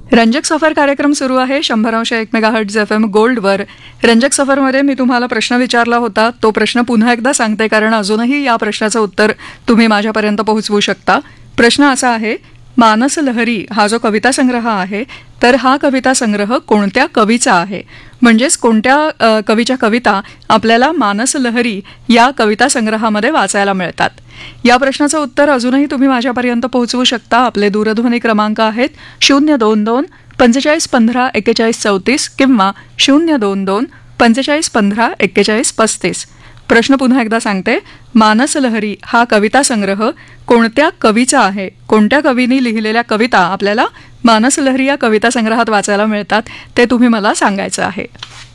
रंजक सफर कार्यक्रम सुरू आहे 100.1 मेगाहर्ट्झ FM गोल्डवर. रंजक सफरमध्ये मी तुम्हाला प्रश्न विचारला होता. तो प्रश्न पुन्हा एकदा सांगते कारण अजूनही या प्रश्नाचं उत्तर तुम्ही माझ्यापर्यंत पोहोचवू शकता. प्रश्न असा आहे, मानस लहरी हा जो कविता संग्रह आहे तर हा कविता संग्रह कोणत्या कवीचा आहे? म्हणजेच कोणत्या कवीच्या कविता आपल्याला मानस लहरी या कविता संग्रहामध्ये वाचायला मिळतात. या प्रश्नाचं उत्तर अजूनही तुम्ही माझ्यापर्यंत पोहोचवू शकता. आपले दूरध्वनी क्रमांक आहेत 022 45 15 41 34 किंवा 022 45 15 41 35. प्रश्न पुन्हा एकदा सांगते, मानस लहरी हा कविता संग्रह कोणत्या कवीचा आहे? कोणत्या कवींनी लिहिलेल्या कविता आपल्याला मानस लहरी या कविता संग्रहात वाचायला मिळतात ते तुम्ही मला सांगायचं आहे.